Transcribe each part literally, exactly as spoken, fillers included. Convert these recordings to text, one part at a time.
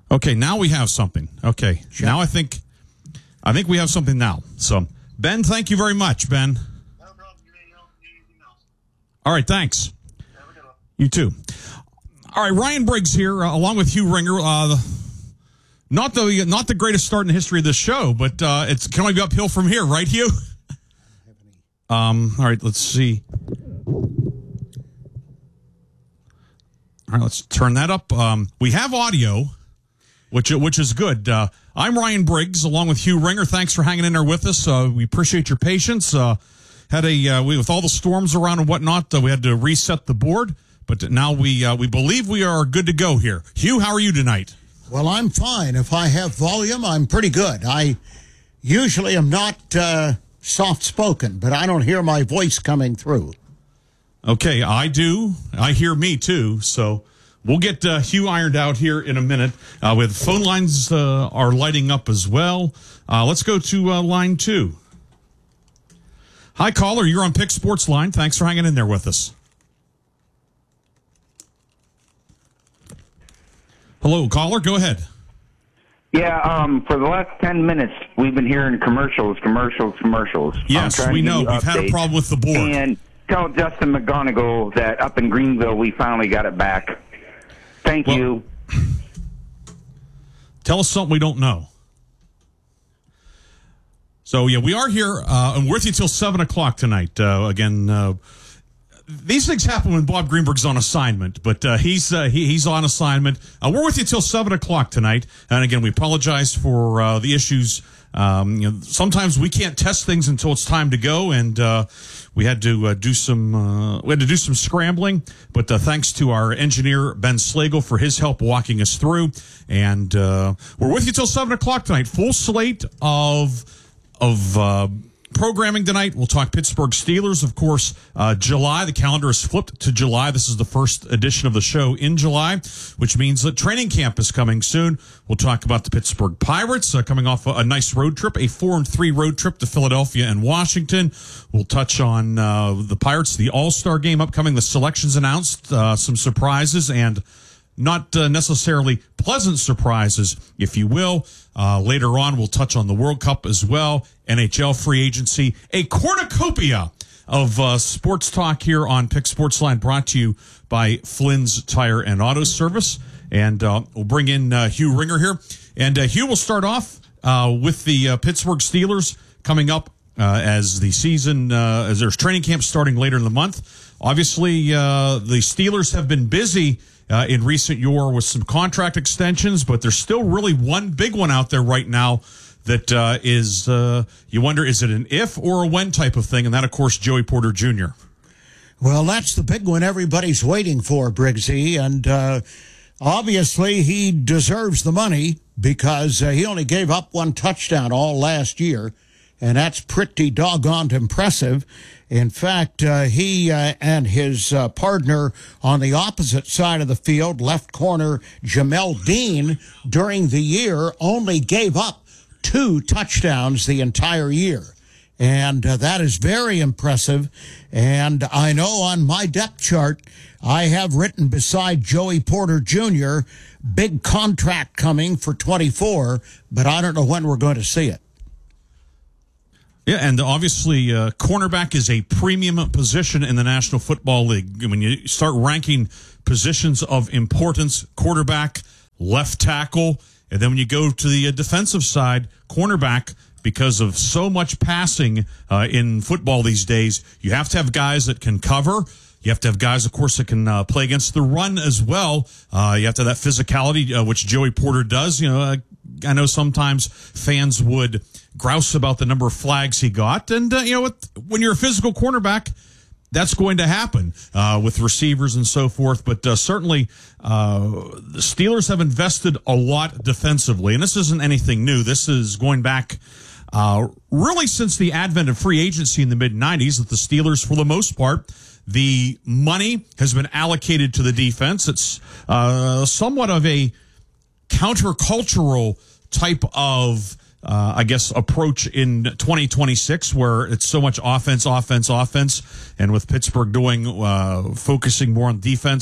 Okay, now we have something. Okay, sure. Now I think, I think we have something now. So, Ben, thank you very much, Ben. No problem. You may know anything else. All right, thanks. Have a good one. You too. All right, Ryan Briggs here, uh, along with Hugh Ringer. Uh, not the not the greatest start in the history of this show, but uh, it's can only be uphill from here, right, Hugh? Um. All right, let's see. All right, let's turn that up. Um, we have audio. Which which is good. Uh, I'm Ryan Briggs, along with Hugh Ringer. Thanks for hanging in there with us. Uh, we appreciate your patience. Uh, had a uh, we with all the storms around and whatnot, uh, we had to reset the board, but now we uh, we believe we are good to go here. Hugh, how are you tonight? Well, I'm fine. If I have volume, I'm pretty good. I usually am not uh, soft spoken, but I don't hear my voice coming through. Okay, I do. I hear me too. So. We'll get uh, Hugh ironed out here in a minute. Uh, with phone lines uh, are lighting up as well. Uh, let's go to uh, line two. Hi, caller. You're on Pick Sports Line. Thanks for hanging in there with us. Hello, caller. Go ahead. Yeah, um, for the last ten minutes, we've been hearing commercials, commercials, commercials. Yes, we know. We've had a problem with the board. And tell Justin McGonigal that up in Greenville, we finally got it back. Thank well, you. Tell us something we don't know. So, yeah, we are here, uh, and we're with you till seven o'clock tonight. Uh, again, uh, these things happen when Bob Greenberg's on assignment, but uh, he's uh, he, he's on assignment. Uh, we're with you till seven o'clock tonight. And, again, we apologize for uh, the issues. Um, you know, sometimes we can't test things until it's time to go, and uh, we had to uh, do some uh, we had to do some scrambling. But uh, thanks to our engineer Ben Slagle for his help walking us through, and uh, we're with you till seven o'clock tonight. Full slate of of uh, programming tonight. We'll talk Pittsburgh Steelers, of course. Uh, July, the calendar is flipped to July. This is the first edition of the show in July, which means that training camp is coming soon. We'll talk about the Pittsburgh Pirates uh, coming off a, a nice road trip, a four and three road trip to Philadelphia and Washington. We'll touch on uh, the Pirates, the All-Star game upcoming, the selections announced, uh, some surprises, and not uh, necessarily pleasant surprises, if you will. Uh, later on, we'll touch on the World Cup as well, N H L free agency, a cornucopia of uh, sports talk here on Pick Sports Line, brought to you by Flynn's Tire and Auto Service. And uh, we'll bring in uh, Hugh Ringer here. And uh, Hugh will start off uh, with the uh, Pittsburgh Steelers coming up uh, as the season, uh, as there's training camp starting later in the month. Obviously, uh, the Steelers have been busy Uh, in recent yore with some contract extensions, but there's still really one big one out there right now that uh, is, uh, you wonder, is it an if or a when type of thing? And that, of course, Joey Porter Junior Well, that's the big one everybody's waiting for, Briggsy, and uh, obviously he deserves the money because uh, he only gave up one touchdown all last year, and that's pretty doggone impressive. In fact, uh, he uh, and his uh, partner on the opposite side of the field, left corner Jamel Dean, during the year only gave up two touchdowns the entire year. And uh, that is very impressive. And I know on my depth chart, I have written beside Joey Porter Junior, big contract coming for twenty-four, but I don't know when we're going to see it. Yeah, and obviously, uh, cornerback is a premium position in the National Football League. When you start ranking positions of importance, quarterback, left tackle, and then when you go to the defensive side, cornerback, because of so much passing uh, in football these days, you have to have guys that can cover. You have to have guys, of course, that can uh, play against the run as well. Uh, you have to have that physicality, uh, which Joey Porter does. You know, uh, I know sometimes fans would grouse about the number of flags he got. And, uh, you know, with, when you're a physical cornerback, that's going to happen uh, with receivers and so forth. But uh, certainly uh, the Steelers have invested a lot defensively. And this isn't anything new. This is going back uh, really since the advent of free agency in the mid nineties, that the Steelers, for the most part, the money has been allocated to the defense. It's uh, somewhat of a countercultural type of Uh, I guess, approach in twenty twenty-six, where it's so much offense, offense, offense, and with Pittsburgh doing, uh, focusing more on defense,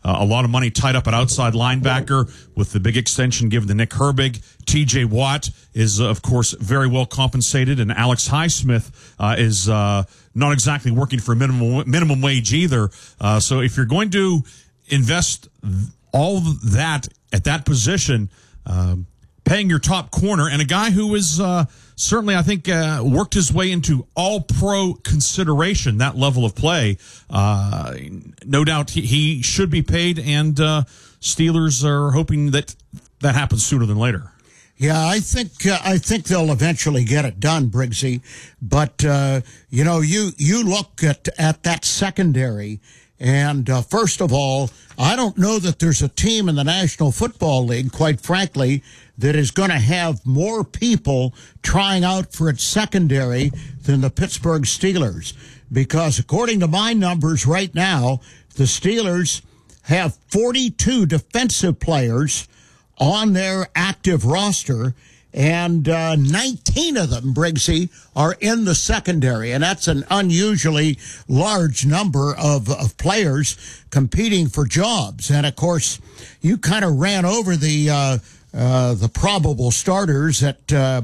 Uh, a lot of money tied up at outside linebacker with the big extension given to Nick Herbig. T J Watt is, uh, of course, very well compensated, and Alex Highsmith uh, is uh, not exactly working for minimum minimum wage either. Uh, so if you're going to invest all that at that position, um, paying your top corner and a guy who is uh, certainly, I think, uh, worked his way into all-pro consideration, that level of play, uh, no doubt he, he should be paid, and uh, Steelers are hoping that that happens sooner than later. Yeah, I think uh, I think they'll eventually get it done, Briggsy. But uh, you know, you you look at at that secondary, and uh, first of all, I don't know that there's a team in the National Football League, quite frankly, that is going to have more people trying out for its secondary than the Pittsburgh Steelers. Because according to my numbers right now, the Steelers have forty-two defensive players on their active roster, and uh, nineteen of them, Briggsy, are in the secondary. And that's an unusually large number of, of players competing for jobs. And, of course, you kind of ran over the uh, uh, the probable starters at, uh,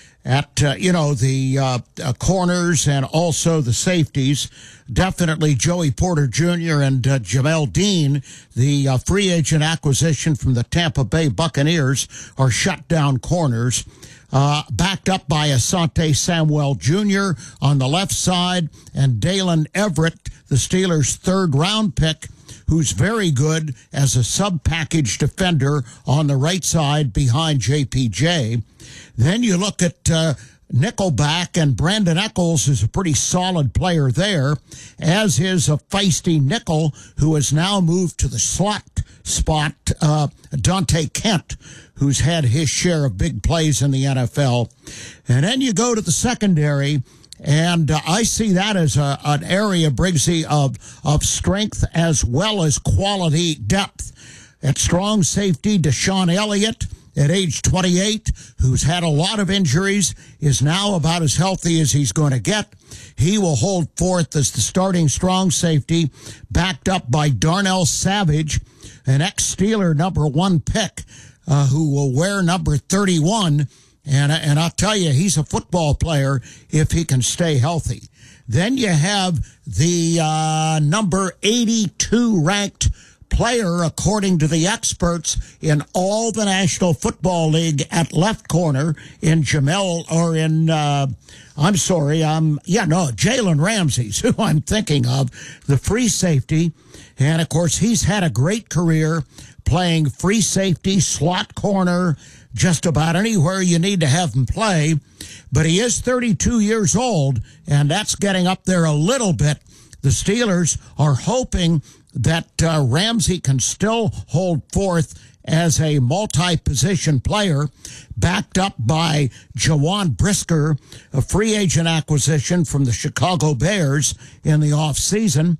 at uh, you know, the uh, uh, corners and also the safeties. Definitely Joey Porter Junior and uh, Jamel Dean, the uh, free agent acquisition from the Tampa Bay Buccaneers, are shutdown corners. Uh, backed up by Asante Samuel Junior on the left side, and Dalen Everett, the Steelers' third-round pick, who's very good as a sub-package defender on the right side behind J P J. Then you look at uh, Nickelback, and Brandon Eccles is a pretty solid player there, as is a feisty nickel who has now moved to the slot spot, uh, Dante Kent, who's had his share of big plays in the N F L. And then you go to the secondary, and uh, I see that as a, an area, Briggsy, of, of strength as well as quality depth. At strong safety, Deshaun Elliott, at age twenty-eight, who's had a lot of injuries, is now about as healthy as he's going to get. He will hold forth as the starting strong safety, backed up by Darnell Savage, an ex-Steeler number one pick, uh, who will wear number thirty-one. And, and I'll tell you, he's a football player if he can stay healthy. Then you have the uh, number eighty-two ranked player, according to the experts in all the National Football League, at left corner in Jamel, or in, uh, I'm sorry, um, yeah, no, Jalen Ramsey's who I'm thinking of, the free safety. And, of course, he's had a great career playing free safety, slot corner, just about anywhere you need to have him play. But he is thirty-two years old, and that's getting up there a little bit. The Steelers are hoping that uh, Ramsey can still hold forth as a multi-position player, backed up by Jawan Brisker, a free agent acquisition from the Chicago Bears in the offseason,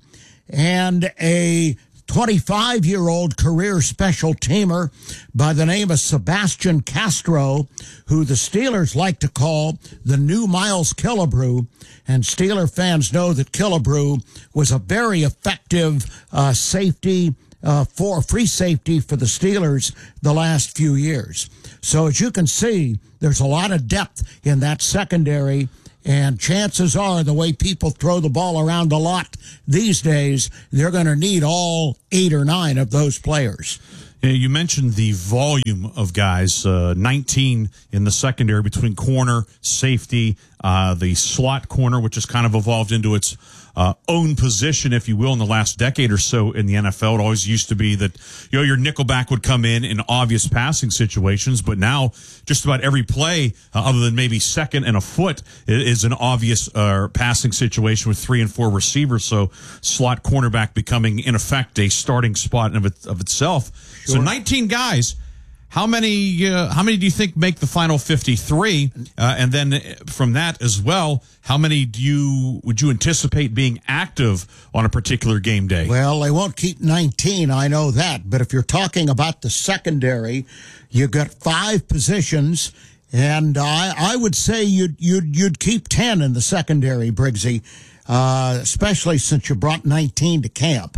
and a twenty-five-year-old career special teamer by the name of Sebastian Castro, who the Steelers like to call the new Miles Killebrew. And Steeler fans know that Killebrew was a very effective uh, safety, uh, for free safety for the Steelers the last few years. So as you can see, there's a lot of depth in that secondary. And chances are, the way people throw the ball around a lot these days, they're going to need all eight or nine of those players. You mentioned the volume of guys, uh, nineteen in the secondary between corner, safety, uh, the slot corner, which has kind of evolved into its uh, own position, if you will, in the last decade or so in the N F L. It always used to be that, you know, your nickelback would come in in obvious passing situations, but now just about every play, uh, other than maybe second and a foot, is an obvious uh, passing situation with three and four receivers. So slot cornerback becoming, in effect, a starting spot of, it, of itself. Sure. So nineteen guys. How many? Uh, how many do you think make the final fifty-three? Uh, and then from that as well, how many do you would you anticipate being active on a particular game day? Well, they won't keep nineteen. I know that. But if you're talking about the secondary, you got five positions, and I I would say you'd you'd you'd keep ten in the secondary, Briggsy, uh, especially since you brought nineteen to camp.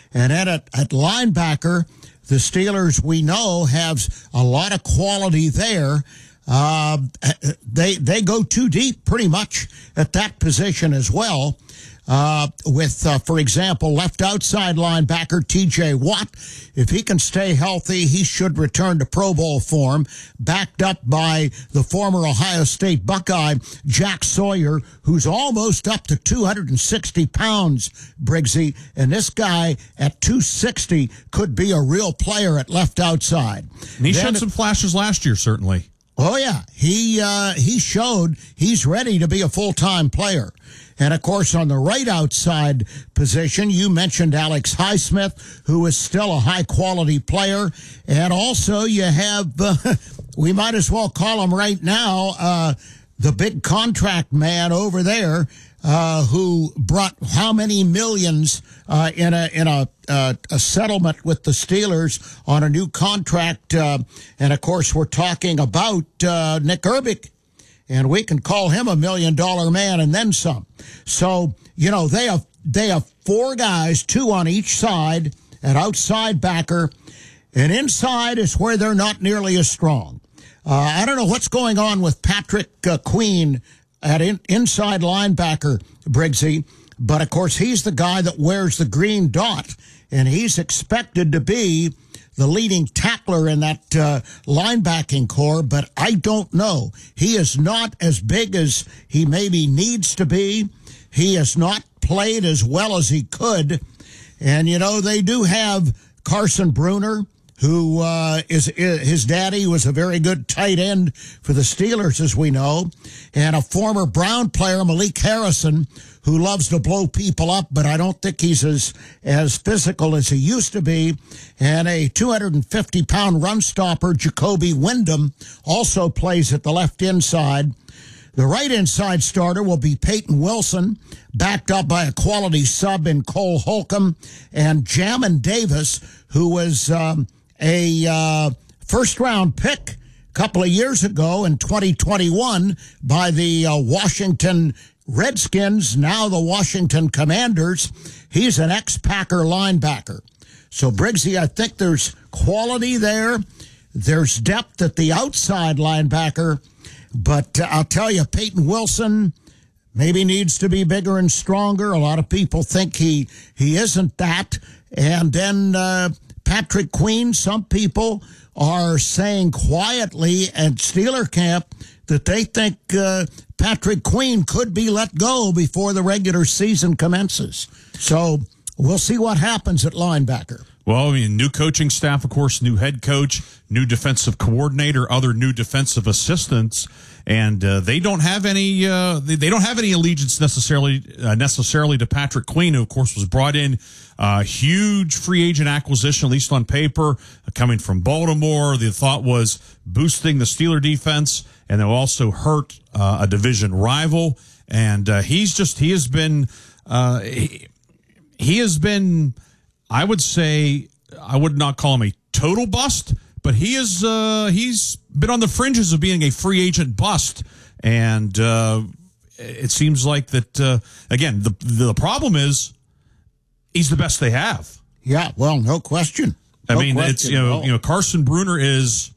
And then at, at linebacker, the Steelers, we know, have a lot of quality there. Uh, they they go too deep pretty much at that position as well. Uh, with, uh, for example, left outside linebacker T J Watt. If he can stay healthy, he should return to Pro Bowl form, backed up by the former Ohio State Buckeye Jack Sawyer, who's almost up to two hundred sixty pounds, Briggsy, and this guy at two sixty could be a real player at left outside. And he Then showed it- some flashes last year, certainly. Oh, yeah. He uh, he showed he's ready to be a full-time player. And, of course, on the right outside position, you mentioned Alex Highsmith, who is still a high-quality player. And also you have, uh, we might as well call him right now, uh, the big contract man over there, uh, who brought how many millions uh, in a in a, uh, a settlement with the Steelers on a new contract. Uh, and, of course, we're talking about uh, Nick Herbig. And we can call him a million-dollar man and then some. So, you know, they have they have four guys, two on each side, an outside backer. And inside is where they're not nearly as strong. Uh, I don't know what's going on with Patrick uh, Queen at in, inside linebacker, Briggsy. But, of course, he's the guy that wears the green dot. And he's expected to be the leading tackler in that uh, linebacking core, but I don't know. He is not as big as he maybe needs to be. He has not played as well as he could. And, you know, they do have Carson Bruner, who uh, is, is his daddy was a very good tight end for the Steelers, as we know, and a former Brown player, Malik Harrison, who loves to blow people up, but I don't think he's as as physical as he used to be, and a two hundred fifty pound run stopper, Jacoby Wyndham, also plays at the left inside. The right inside starter will be Peyton Wilson, backed up by a quality sub in Cole Holcomb, and Jamin Davis, who was um, a uh, first-round pick a couple of years ago in twenty twenty-one by the uh, Washington Redskins, now the Washington Commanders. He's an ex-Packer linebacker. So, Briggsy, I think there's quality there. There's depth at the outside linebacker. But uh, I'll tell you, Peyton Wilson maybe needs to be bigger and stronger. A lot of people think he, he isn't that. And then uh, Patrick Queen, some people are saying quietly at Steeler camp that they think uh, Patrick Queen could be let go before the regular season commences. So we'll see what happens at linebacker. Well, I mean, new coaching staff, of course, new head coach, new defensive coordinator, other new defensive assistants, and uh, they don't have any. Uh, they, they don't have any allegiance necessarily uh, necessarily to Patrick Queen, who of course was brought in, uh, huge free agent acquisition, at least on paper, uh, coming from Baltimore. The thought was boosting the Steeler defense, and they'll also hurt uh, a division rival. And uh, he's just he has been uh, he, he has been. I would say I would not call him a total bust, but he is uh, he's been on the fringes of being a free agent bust, and uh, it seems like that uh, again. The the problem is he's the best they have. Yeah, well, no question. No I mean, question it's you know at all. you know Carson Bruner is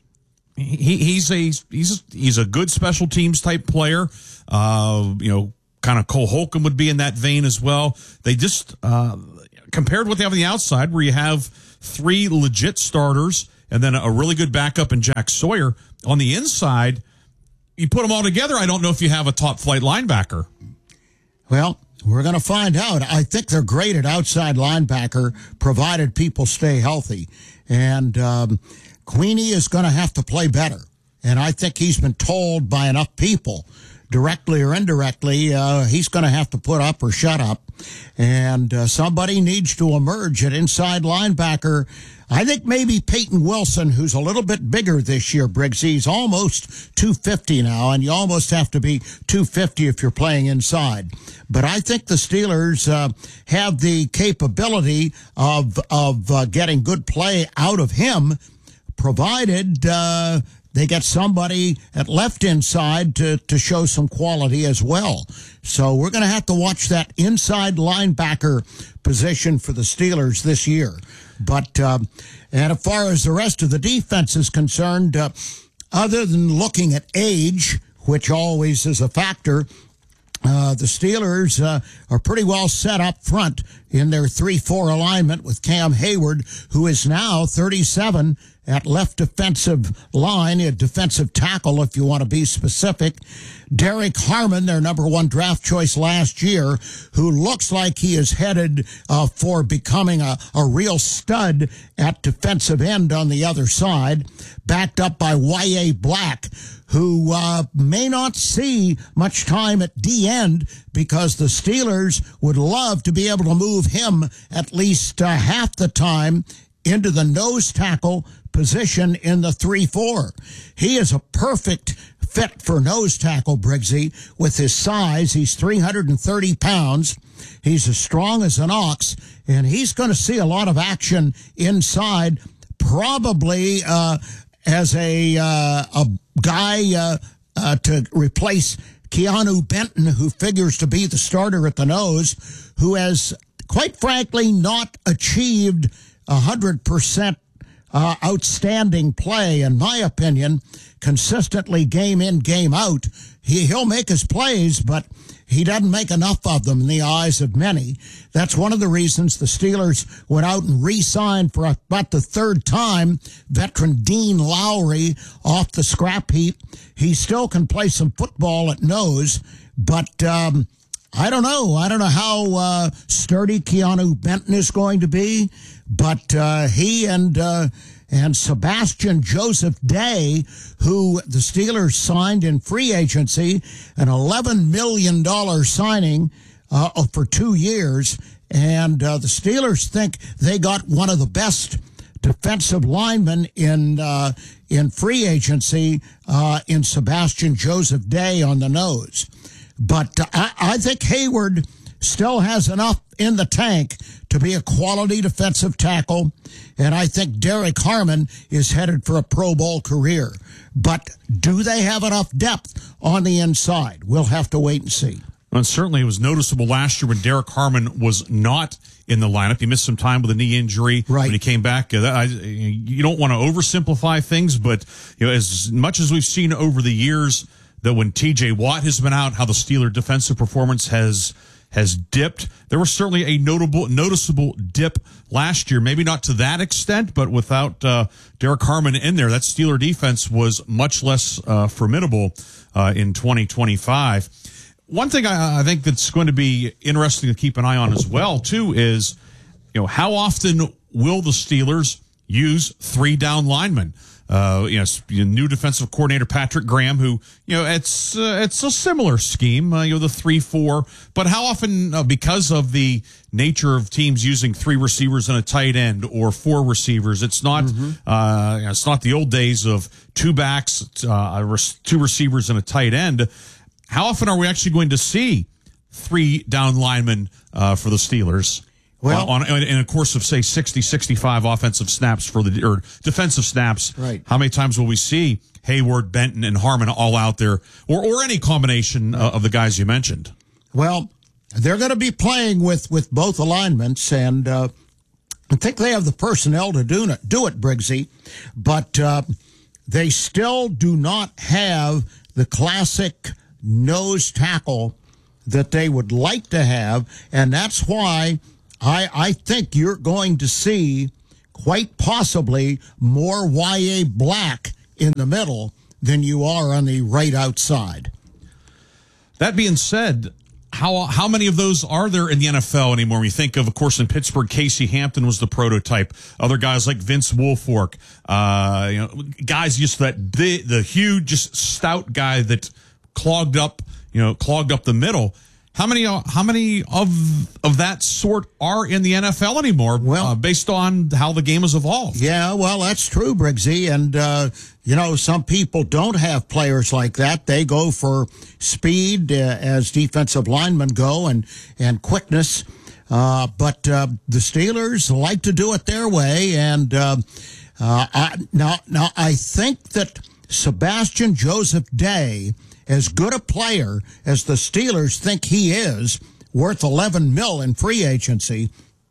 he he's a he's a, he's a good special teams type player. Uh, you know, kind of Cole Holcomb would be in that vein as well. They just. Uh, Compared to what they have on the outside, where you have three legit starters and then a really good backup in Jack Sawyer, on the inside, you put them all together, I don't know if you have a top-flight linebacker. Well, we're going to find out. I think they're great at outside linebacker, provided people stay healthy. And um, Queenie is going to have to play better. And I think he's been told by enough people, directly or indirectly, uh, he's going to have to put up or shut up. And uh, somebody needs to emerge at inside linebacker. I think maybe Peyton Wilson, who's a little bit bigger this year, Briggs. He's almost two fifty now, and you almost have to be two fifty if you're playing inside. But I think the Steelers uh, have the capability of, of uh, getting good play out of him, provided uh, they get somebody at left inside to, to show some quality as well. So we're going to have to watch that inside linebacker position for the Steelers this year. But, um, and as far as the rest of the defense is concerned, uh, other than looking at age, which always is a factor, Uh, the Steelers uh, are pretty well set up front in their three four alignment with Cam Hayward, who is now thirty-seven at left defensive line, a defensive tackle if you want to be specific. Derek Harmon, their number one draft choice last year, who looks like he is headed uh, for becoming a, a real stud at defensive end on the other side, backed up by Y A. Black, who uh, may not see much time at D end because the Steelers would love to be able to move him at least uh, half the time into the nose tackle position in the three four. He is a perfect fit for nose tackle, Briggsy, with his size. He's three hundred thirty pounds. He's as strong as an ox, and he's going to see a lot of action inside, probably uh, as a, uh, a guy uh, uh, to replace Keanu Benton, who figures to be the starter at the nose, who has, quite frankly, not achieved one hundred percent uh, outstanding play, in my opinion, consistently game in, game out. He, he'll make his plays, but he doesn't make enough of them in the eyes of many. That's one of the reasons the Steelers went out and re-signed for about the third time veteran Dean Lowry off the scrap heap. He still can play some football at nose, but um, I don't know. I don't know how uh, sturdy Keanu Benton is going to be, but uh, he and uh, and Sebastian Joseph Day, who the Steelers signed in free agency, an eleven million dollars signing uh, for two years, and uh, the Steelers think they got one of the best defensive linemen in uh, in free agency uh, in Sebastian Joseph Day on the nose. But uh, I, I think Hayward still has enough in the tank to be a quality defensive tackle, and I think Derek Harmon is headed for a Pro Bowl career. But do they have enough depth on the inside? We'll have to wait and see. And certainly it was noticeable last year when Derek Harmon was not in the lineup. He missed some time with a knee injury right. when he came back. Uh, I, you don't want to oversimplify things, but you know, as much as we've seen over the years that when T J Watt has been out, how the Steeler defensive performance has has dipped. There was certainly a notable, noticeable dip last year. Maybe not to that extent, but without uh, Derek Harmon in there, that Steeler defense was much less uh, formidable uh, in twenty twenty-five. One thing I, I think that's going to be interesting to keep an eye on as well, too, is you know how often will the Steelers use three down linemen? Uh, you know, new defensive coordinator Patrick Graham, who you know it's uh, it's a similar scheme, uh, you know, the three four. But how often, uh, because of the nature of teams using three receivers and a tight end or four receivers, it's not mm-hmm. uh, you know, it's not the old days of two backs, uh, two receivers and a tight end. How often are we actually going to see three down linemen uh, for the Steelers? Well, on, on in a course of say sixty, sixty-five offensive snaps for the or defensive snaps, right? How many times will we see Hayward, Benton, and Harmon all out there, or or any combination uh, of the guys you mentioned? Well, they're going to be playing with, with both alignments, and uh, I think they have the personnel to do it, do it, Briggsy. But uh, they still do not have the classic nose tackle that they would like to have, and that's why I, I think you're going to see quite possibly more Y A. Black in the middle than you are on the right outside. That being said, how how many of those are there in the N F L anymore? We think of, of course, in Pittsburgh, Casey Hampton was the prototype. Other guys like Vince Wilfork, uh, you know, guys just that the the huge, just stout guy that clogged up, you know, clogged up the middle. How many, uh, how many of of that sort are in the N F L anymore? Well, uh, based on how the game has evolved. Yeah, well, that's true, Briggsy. And uh, you know, some people don't have players like that. They go for speed, uh, as defensive linemen go, and and quickness. Uh, but uh, the Steelers like to do it their way. And uh, uh, I, now, now, I think that Sebastian Joseph Day, as good a player as the Steelers think he is, worth eleven mil in free agency,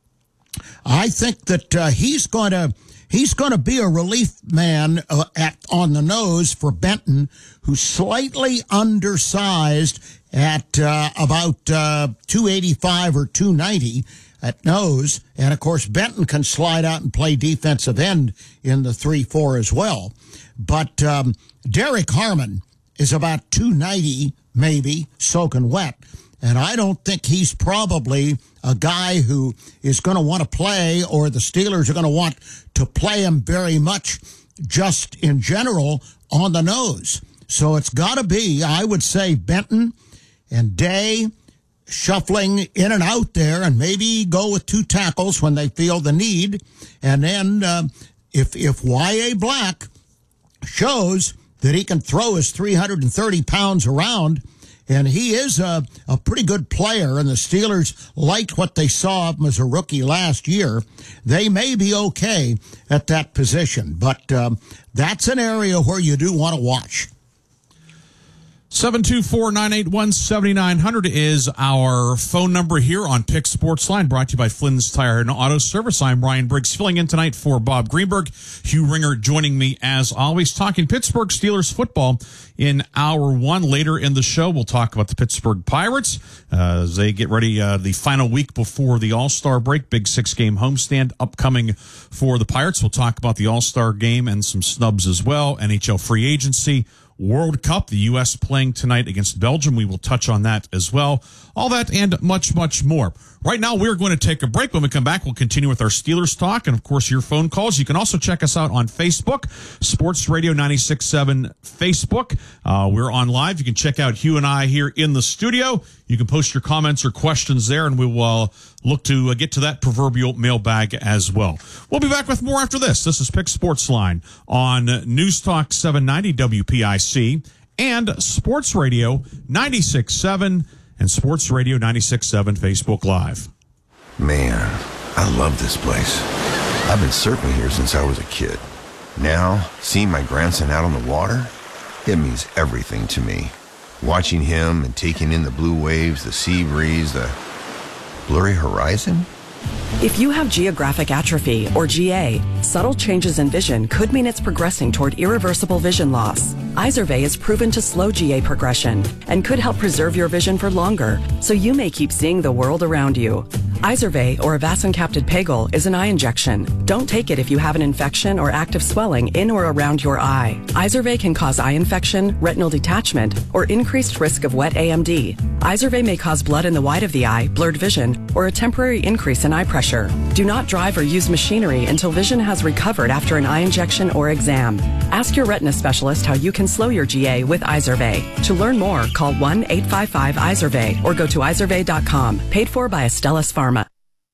I think that uh, he's going to he's going to be a relief man uh, at on the nose for Benton, who's slightly undersized at uh, about uh, two eighty-five or two ninety at nose. And, of course, Benton can slide out and play defensive end in the three four as well. But um, Derek Harmon is about two ninety, maybe, soaking wet. And I don't think he's probably a guy who is going to want to play, or the Steelers are going to want to play him very much just in general on the nose. So it's got to be, I would say, Benton and Day shuffling in and out there, and maybe go with two tackles when they feel the need. And then uh, if, if Y A. Black shows that he can throw his three hundred thirty pounds around, and he is a, a pretty good player, and the Steelers liked what they saw of him as a rookie last year, they may be okay at that position. But um, that's an area where you do want to watch. seven two four, nine eight one, seven nine zero zero is our phone number here on Pick Sports Line, brought to you by Flynn's Tire and Auto Service. I'm Ryan Briggs, filling in tonight for Bob Greenberg. Hugh Ringer joining me as always, talking Pittsburgh Steelers football in hour one. Later in the show, we'll talk about the Pittsburgh Pirates uh, as they get ready uh, the final week before the All-Star break. Big six-game homestand upcoming for the Pirates. We'll talk about the All-Star game and some snubs as well, N H L free agency, World Cup, the U S playing tonight against Belgium. We will touch on that as well. All that and much, much more. Right now, we're going to take a break. When we come back, we'll continue with our Steelers talk and, of course, your phone calls. You can also check us out on Facebook, Sports Radio ninety-six point seven Facebook. Uh, we're on live. You can check out Hugh and I here in the studio. You can post your comments or questions there, and we will uh, look to uh, get to that proverbial mailbag as well. We'll be back with more after this. This is Pick Sports Line on News Talk seven ninety W P I C and Sports Radio ninety-six point seven and Sports Radio ninety-six point seven Facebook Live. Man, I love this place. I've been surfing here since I was a kid. Now, seeing my grandson out on the water, it means everything to me. Watching him and taking in the blue waves, the sea breeze, the blurry horizon. If you have geographic atrophy, or G A, subtle changes in vision could mean it's progressing toward irreversible vision loss. Izervay is proven to slow G A progression and could help preserve your vision for longer, so you may keep seeing the world around you. Izervay, or avacincaptad pegol, is an eye injection. Don't take it if you have an infection or active swelling in or around your eye. Izervay can cause eye infection, retinal detachment, or increased risk of wet A M D. Izervay may cause blood in the white of the eye, blurred vision, or a temporary increase in eye pressure. Do not drive or use machinery until vision has recovered after an eye injection or exam. Ask your retina specialist how you can slow your G A with Izervay. To learn more, call one eight five five Izervay or go to izervay dot com. Paid for by Astellas Pharma.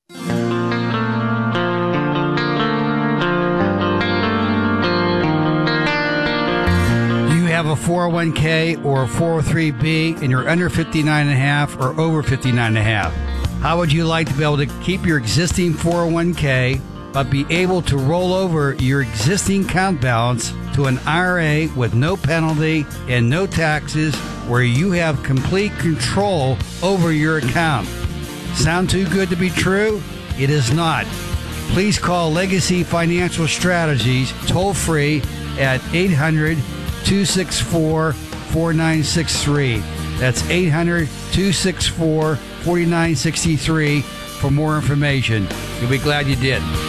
Have a four oh one k or a four oh three b and you're under fifty-nine and a half or over fifty-nine and a half. How would you like to be able to keep your existing four oh one k but be able to roll over your existing account balance to an I R A with no penalty and no taxes, where you have complete control over your account? Sound too good to be true? It is not. Please call Legacy Financial Strategies toll free at eight hundred, two six four, four nine six three. That's eight hundred, two six four, four nine six three for more information. You'll be glad you did.